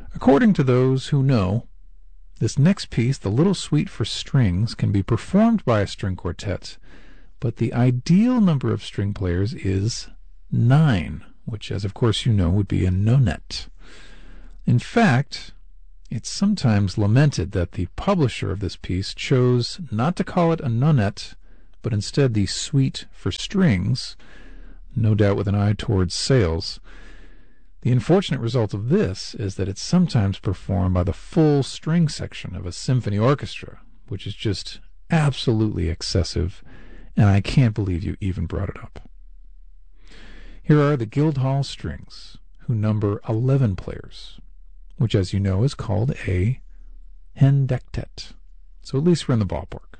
According to those who know, this next piece, the Little Suite for Strings, can be performed by a string quartet, but the ideal number of string players is 9, which, as of course you know, would be a nonet. In fact, it's sometimes lamented that the publisher of this piece chose not to call it a nonet, but instead the Suite for Strings, no doubt with an eye towards sales. The unfortunate result of this is that it's sometimes performed by the full string section of a symphony orchestra, which is just absolutely excessive, and I can't believe you even brought it up. Here are the Guildhall Strings, who number 11 players, which, as you know, is called a hendectet. So at least we're in the ballpark.